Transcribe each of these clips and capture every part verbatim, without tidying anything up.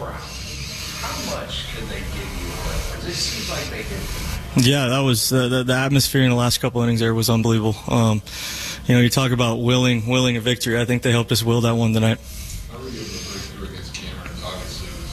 crowd. How much can they give you? Because it seems like they can. Yeah, that was uh, the, the atmosphere in the last couple innings there was unbelievable. Um, you know, you talk about willing, willing a victory. I think they helped us will that one tonight. How were you able to break through against Cameron? Obviously, it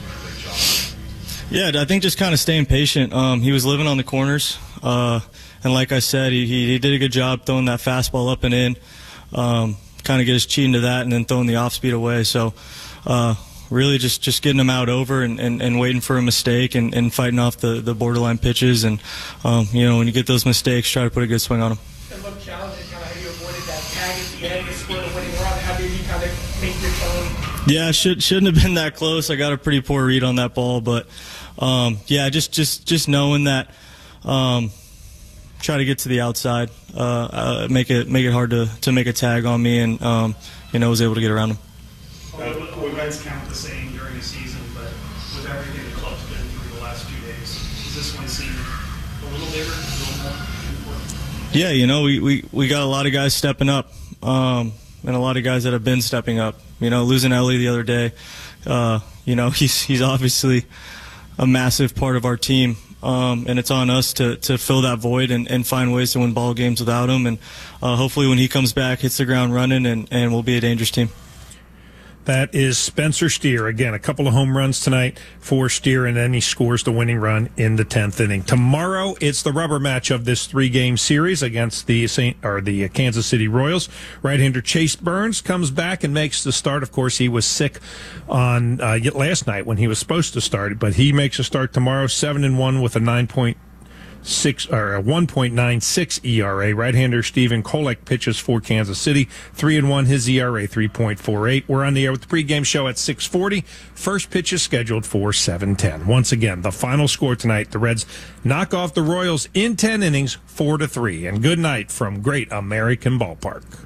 was a great job. Yeah, I think just kind of staying patient. Um, he was living on the corners, uh, and like I said, he, he he did a good job throwing that fastball up and in. Um, kind of get us cheating to that, and then throwing the off speed away. So. Uh, Really just, just getting them out over and, and, and waiting for a mistake and, and fighting off the, the borderline pitches. And, um, you know, when you get those mistakes, try to put a good swing on them. It looked challenging, kind of how you avoided that tag at the end, you scored a winning run. How did you kind of make your tone? Yeah, should, shouldn't have been that close. I got a pretty poor read on that ball. But, um, yeah, just, just, just knowing that um, try to get to the outside, uh, uh, make it make it hard to, to make a tag on me, and, um, you know, was able to get around him. Will events count the same during the season, but with everything the club's been through the last two days, does this one seem a little bigger, a little more important? Yeah, you know, we, we, we got a lot of guys stepping up, um, and a lot of guys that have been stepping up. You know, losing Ellie the other day, uh, you know, he's he's obviously a massive part of our team, um, and it's on us to, to fill that void and, and find ways to win ball games without him. And uh, hopefully when he comes back, hits the ground running, and, and we'll be a dangerous team. That is Spencer Steer. Again, a couple of home runs tonight for Steer, and then he scores the winning run in the tenth inning. Tomorrow, it's the rubber match of this three-game series against the Saint or the Kansas City Royals. Right-hander Chase Burns comes back and makes the start. Of course, he was sick on uh, last night when he was supposed to start, but he makes a start tomorrow, seven and one with a nine point six or a one point nine six E R A. Right-hander Stephen Kolek pitches for Kansas City, three and one. His E R A three point four eight. We're on the air with the pregame show at six forty. First pitch is scheduled for seven ten. Once again, the final score tonight: the Reds knock off the Royals in ten innings, four to three. And good night from Great American Ballpark.